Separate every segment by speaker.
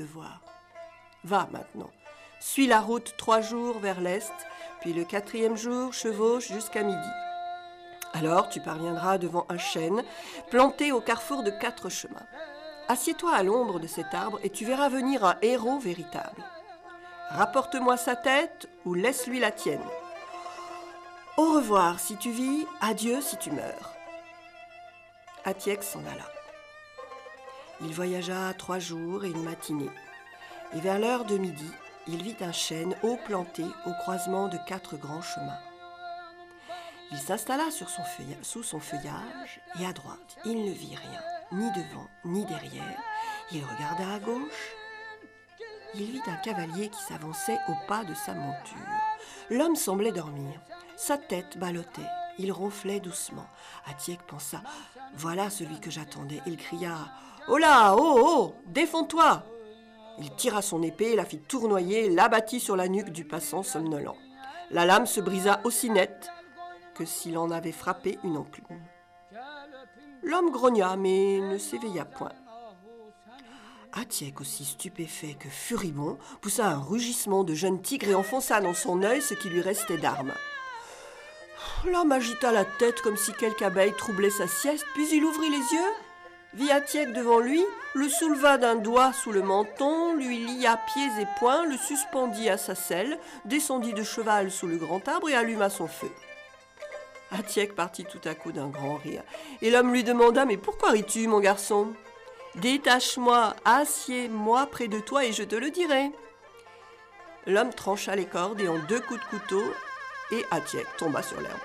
Speaker 1: devoir. Va maintenant, suis la route 3 jours vers l'est, puis le 4e jour chevauche jusqu'à midi. Alors tu parviendras devant un chêne planté au carrefour de 4 chemins. Assieds-toi à l'ombre de cet arbre et tu verras venir un héros véritable. Rapporte-moi sa tête ou laisse-lui la tienne. Au revoir si tu vis, adieu si tu meurs. Atiek s'en alla. Il voyagea 3 jours et une matinée. Et vers l'heure de midi, il vit un chêne haut planté au croisement de 4 grands chemins. Il s'installa sous son feuillage et à droite, il ne vit rien, ni devant, ni derrière. Il regarda à gauche. Il vit un cavalier qui s'avançait au pas de sa monture. L'homme semblait dormir. Sa tête ballottait. Il ronflait doucement. Atiek pensa « Voilà celui que j'attendais ». Il cria « Oh là, oh, oh, défends-toi !» Il tira son épée, la fit tournoyer, l'abattit sur la nuque du passant somnolent. La lame se brisa aussi net que s'il en avait frappé une enclume. L'homme grogna, mais ne s'éveilla point. Atiek, aussi stupéfait que furibond, poussa un rugissement de jeune tigre et enfonça dans son œil ce qui lui restait d'arme. L'homme agita la tête comme si quelque abeille troublait sa sieste, puis il ouvrit les yeux, vit Atiek devant lui, le souleva d'un doigt sous le menton, lui lia pieds et poings, le suspendit à sa selle, descendit de cheval sous le grand arbre et alluma son feu. Atiek partit tout à coup d'un grand rire, et l'homme lui demanda « Mais pourquoi ris-tu, mon garçon ? Détache-moi, assieds-moi près de toi et je te le dirai. » L'homme trancha les cordes et en 2 coups de couteau, et Atiek tomba sur l'herbe.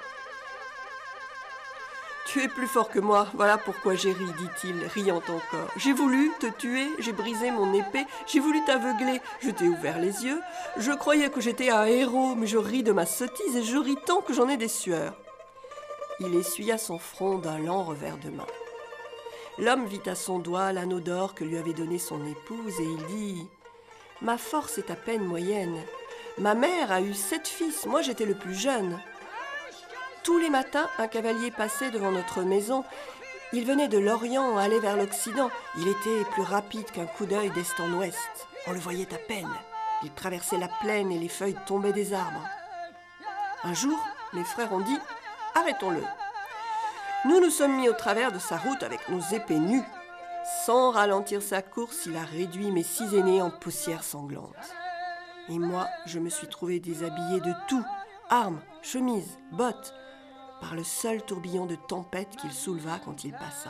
Speaker 1: « Tu es plus fort que moi, voilà pourquoi j'ai ri, dit-il, riant encore. J'ai voulu te tuer, j'ai brisé mon épée, j'ai voulu t'aveugler, je t'ai ouvert les yeux. Je croyais que j'étais un héros, mais je ris de ma sottise et je ris tant que j'en ai des sueurs. » Il essuya son front d'un lent revers de main. L'homme vit à son doigt l'anneau d'or que lui avait donné son épouse et il dit « Ma force est à peine moyenne. Ma mère a eu 7 fils, moi j'étais le plus jeune. Tous les matins, un cavalier passait devant notre maison. Il venait de l'Orient, allait vers l'Occident. Il était plus rapide qu'un coup d'œil d'est en ouest. On le voyait à peine. Il traversait la plaine et les feuilles tombaient des arbres. Un jour, mes frères ont dit « Arrêtons-le ». Nous nous sommes mis au travers de sa route avec nos épées nues. Sans ralentir sa course, il a réduit mes 6 aînés en poussière sanglante. Et moi, je me suis trouvé déshabillé de tout, armes, chemises, bottes, par le seul tourbillon de tempête qu'il souleva quand il passa.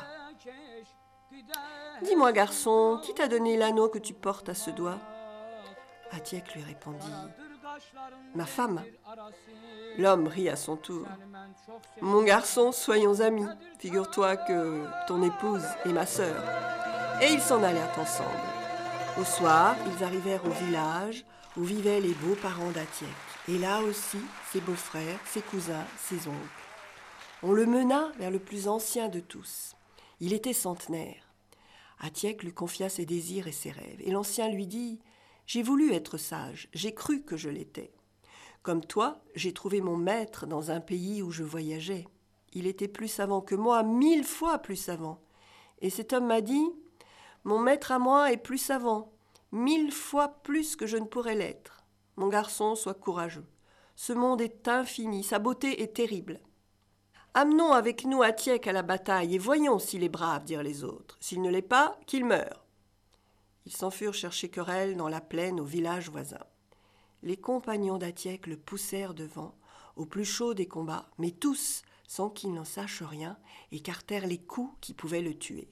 Speaker 1: « Dis-moi, garçon, qui t'a donné l'anneau que tu portes à ce doigt ?» Atiek lui répondit « Ma femme. » L'homme rit à son tour. « Mon garçon, soyons amis. Figure-toi que ton épouse est ma sœur. » Et ils s'en allèrent ensemble. Au soir, ils arrivèrent au village où vivaient les beaux-parents d'Atiek. Et là aussi, ses beaux-frères, ses cousins, ses oncles. On le mena vers le plus ancien de tous. Il était centenaire. Atiek lui confia ses désirs et ses rêves. Et l'ancien lui dit « J'ai voulu être sage, j'ai cru que je l'étais. Comme toi, j'ai trouvé mon maître dans un pays où je voyageais. Il était plus savant que moi, 1000 fois plus savant. Et cet homme m'a dit « Mon maître à moi est plus savant, 1000 fois plus que je ne pourrais l'être. Mon garçon, sois courageux. Ce monde est infini, sa beauté est terrible. Amenons avec nous Atiek à la bataille et voyons s'il est brave, dirent les autres. S'il ne l'est pas, qu'il meure. » Ils s'en furent chercher querelle dans la plaine au village voisin. Les compagnons d'Atiek le poussèrent devant, au plus chaud des combats, mais tous, sans qu'il n'en sache rien, écartèrent les coups qui pouvaient le tuer.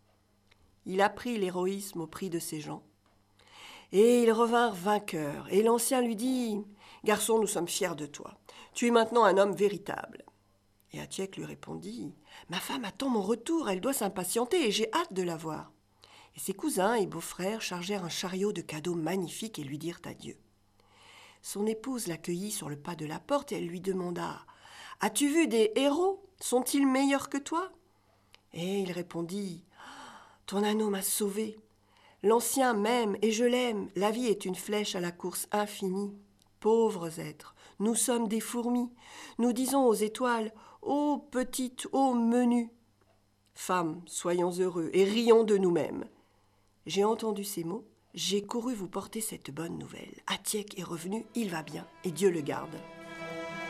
Speaker 1: Il apprit l'héroïsme au prix de ses gens. Et ils revinrent vainqueurs, et l'ancien lui dit « Garçon, nous sommes fiers de toi. Tu es maintenant un homme véritable. » Et Atiek lui répondit « Ma femme attend mon retour, elle doit s'impatienter, et j'ai hâte de la voir. » Et ses cousins et beaux-frères chargèrent un chariot de cadeaux magnifiques et lui dirent adieu. Son épouse l'accueillit sur le pas de la porte et elle lui demanda « As-tu vu des héros? Sont-ils meilleurs que toi ?» Et il répondit « Ton anneau m'a sauvé. L'ancien m'aime et je l'aime. La vie est une flèche à la course infinie. Pauvres êtres, nous sommes des fourmis. Nous disons aux étoiles « Ô petites, ô menues !» Femmes, soyons heureux et rions de nous-mêmes. » J'ai entendu ces mots, J'ai couru vous porter cette bonne nouvelle. Atiek est revenu, il va bien, et Dieu le garde.